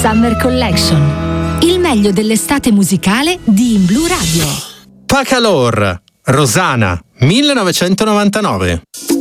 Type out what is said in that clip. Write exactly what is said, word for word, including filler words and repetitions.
Summer Collection, il meglio dell'estate musicale di In Blu Radio. Pacalor, Rosanna, millenovecentonovantanove.